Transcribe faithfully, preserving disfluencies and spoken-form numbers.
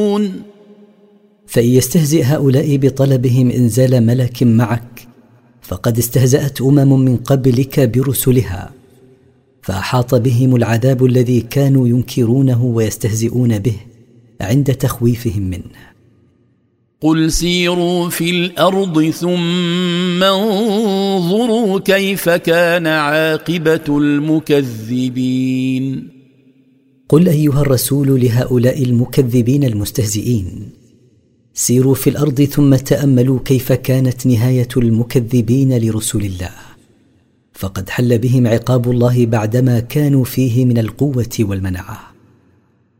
فإن يستهزئ هؤلاء بطلبهم إنزال ملك معك فقد استهزأت أمم من قبلك برسلها، فأحاط بهم العذاب الذي كانوا ينكرونه ويستهزئون به عند تخويفهم منه. قل سيروا في الأرض ثم انظروا كيف كان عاقبة المكذبين. قل أيها الرسول لهؤلاء المكذبين المستهزئين: سيروا في الأرض ثم تأملوا كيف كانت نهاية المكذبين لرسل الله، فقد حل بهم عقاب الله بعدما كانوا فيه من القوة والمنعة.